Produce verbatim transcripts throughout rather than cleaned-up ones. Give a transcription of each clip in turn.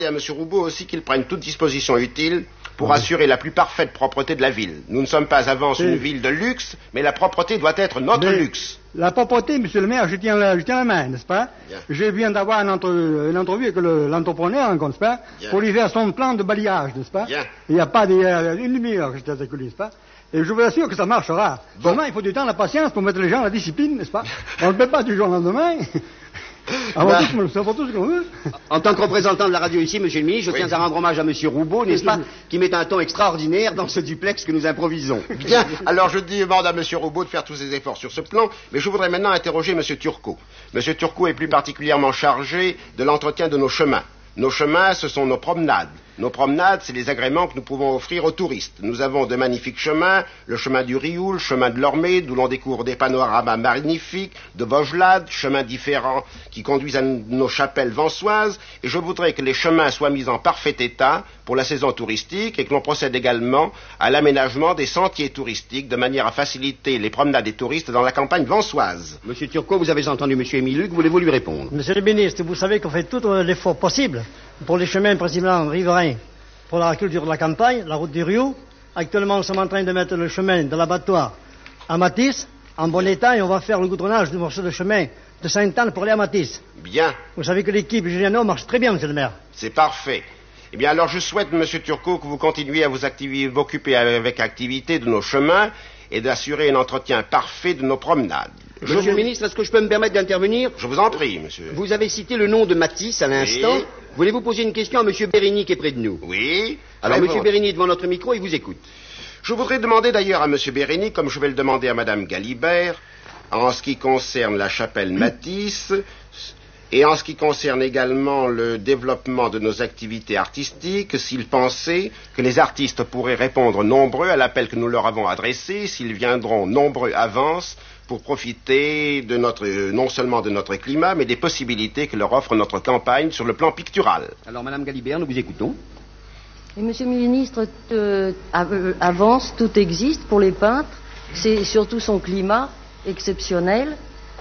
Et à M. Roubaud aussi qu'il prenne toute disposition utile pour assurer la plus parfaite propreté de la ville. Nous ne sommes pas à Vence une ville de luxe, mais la propreté doit être notre mais luxe. La propreté, monsieur le maire, je tiens la, je tiens la main, n'est-ce pas? Bien. Je viens d'avoir une, entre, une entrevue avec le, l'entrepreneur, n'est-ce pas? Bien. Pour lui faire son plan de balayage, n'est-ce pas? Bien. Il n'y a pas des, euh, une demi-heure que j'étais avec lui, n'est-ce pas? Et je vous assure que ça marchera. Bon. Seulement, il faut du temps, la patience pour mettre les gens à la discipline, n'est-ce pas? On ne peut pas du jour au lendemain. Avant bah, tout, tout ce qu'on veut. En tant que représentant de la radio ici, monsieur le ministre, je oui. tiens à rendre hommage à monsieur Roubaud, n'est-ce pas, qui met un ton extraordinaire dans ce duplex que nous improvisons. Bien, alors je demande à monsieur Roubaud de faire tous ses efforts sur ce plan, mais je voudrais maintenant interroger monsieur Turcot. Monsieur Turcot est plus particulièrement chargé de l'entretien de nos chemins. Nos chemins, ce sont nos promenades. Nos promenades, c'est les agréments que nous pouvons offrir aux touristes. Nous avons de magnifiques chemins, le chemin du Rioul, le chemin de l'Ormée, d'où l'on découvre des panoramas magnifiques, de Vaugelade, chemins différents qui conduisent à nos chapelles vansoises, et je voudrais que les chemins soient mis en parfait état pour la saison touristique et que l'on procède également à l'aménagement des sentiers touristiques de manière à faciliter les promenades des touristes dans la campagne vansoise. Monsieur Turcot, vous avez entendu monsieur Émile Luc, voulez-vous lui répondre? Monsieur le ministre, vous savez qu'on fait tout l'effort possible pour les chemins principalement riverains, pour la culture de la campagne, la route du Rio. Actuellement, nous sommes en train de mettre le chemin de l'abattoir à Matisse, en bon état, et on va faire le goudronnage du morceau de chemin de Sainte-Anne pour aller à Matisse. Bien. Vous savez que l'équipe Giuliano marche très bien, monsieur le maire. C'est parfait. Eh bien, alors je souhaite, monsieur Turcot, que vous continuiez à vous, activer, vous occuper avec activité de nos chemins et d'assurer un entretien parfait de nos promenades. Je monsieur vous... le ministre, est-ce que je peux me permettre d'intervenir? Je vous en prie, monsieur. Vous avez cité le nom de Matisse à l'instant. Oui. Voulez-vous poser une question à monsieur Bérigny qui est près de nous? Oui. Alors, monsieur bon. Bérigny, devant notre micro, il vous écoute. Je voudrais demander d'ailleurs à monsieur Bérigny, comme je vais le demander à madame Galibert, en ce qui concerne la chapelle Matisse, et en ce qui concerne également le développement de nos activités artistiques, s'il pensait que les artistes pourraient répondre nombreux à l'appel que nous leur avons adressé, s'ils viendront nombreux à Vence pour profiter de notre, non seulement de notre climat, mais des possibilités que leur offre notre campagne sur le plan pictural. Alors, madame Galibert, nous vous écoutons. Et monsieur le ministre, euh, à, euh, à Vence, tout existe pour les peintres. C'est surtout son climat exceptionnel.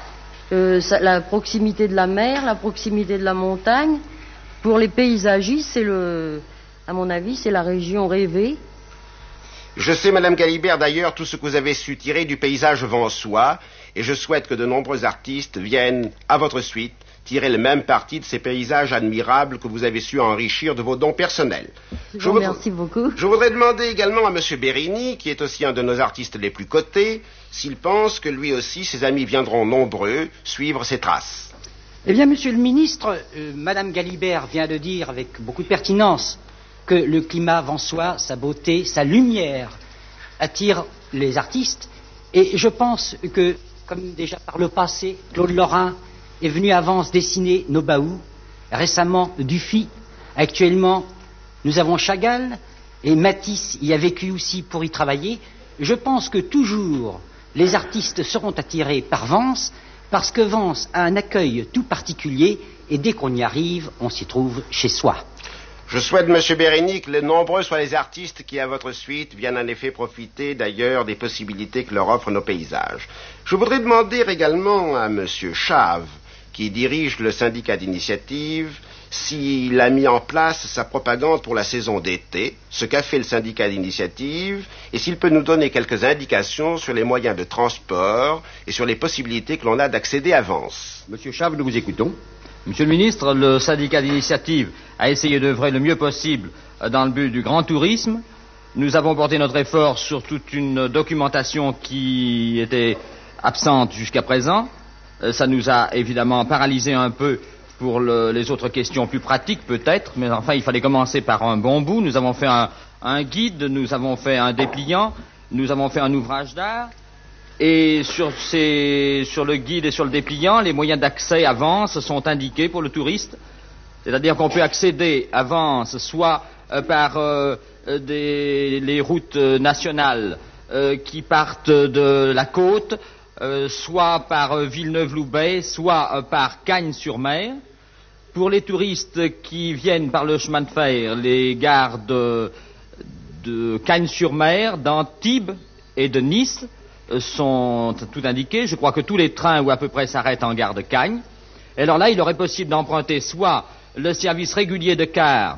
Euh, ça, la proximité de la mer, la proximité de la montagne. Pour les paysagistes, c'est le, à mon avis, c'est la région rêvée. Je sais, madame Galibert, d'ailleurs, tout ce que vous avez su tirer du paysage vansois, et je souhaite que de nombreux artistes viennent, à votre suite, tirer le même parti de ces paysages admirables que vous avez su enrichir de vos dons personnels. Je vous remercie beaucoup. Je voudrais demander également à monsieur Bérigny, qui est aussi un de nos artistes les plus cotés, s'il pense que lui aussi, ses amis viendront nombreux suivre ses traces. Eh bien, monsieur le ministre, euh, madame Galibert vient de dire avec beaucoup de pertinence que le climat vansois, sa beauté, sa lumière attirent les artistes. Et je pense que, comme déjà par le passé, Claude Lorrain est venu à Vence dessiner nos baous, récemment Dufy, actuellement nous avons Chagall, et Matisse y a vécu aussi pour y travailler. Je pense que toujours les artistes seront attirés par Vence, parce que Vence a un accueil tout particulier, et dès qu'on y arrive, on s'y trouve chez soi. Je souhaite, monsieur Bérigny, que les nombreux soient les artistes qui, à votre suite, viennent en effet profiter d'ailleurs des possibilités que leur offrent nos paysages. Je voudrais demander également à monsieur Chave, qui dirige le syndicat d'initiative, s'il a mis en place sa propagande pour la saison d'été, ce qu'a fait le syndicat d'initiative, et s'il peut nous donner quelques indications sur les moyens de transport et sur les possibilités que l'on a d'accéder à Vence. Monsieur Chave, nous vous écoutons. Monsieur le ministre, le syndicat d'initiative a essayé d'œuvrer le mieux possible dans le but du grand tourisme. Nous avons porté notre effort sur toute une documentation qui était absente jusqu'à présent. Ça nous a évidemment paralysé un peu pour le, les autres questions plus pratiques peut-être, mais enfin il fallait commencer par un bon bout. Nous avons fait un, un guide, nous avons fait un dépliant, nous avons fait un ouvrage d'art. Et sur, ces, sur le guide et sur le dépliant, les moyens d'accès à Vence sont indiqués pour le touriste. C'est-à-dire qu'on peut accéder à Vence soit euh, par euh, des, les routes nationales euh, qui partent de la côte, euh, soit par euh, Villeneuve-Loubet, soit euh, par Cagnes-sur-Mer. Pour les touristes qui viennent par le chemin de fer, les gares de, de Cagnes-sur-Mer, d'Antibes et de Nice sont tout indiqués. Je crois que tous les trains ou à peu près s'arrêtent en gare de Cagnes. Et alors là, il aurait possible d'emprunter soit le service régulier de car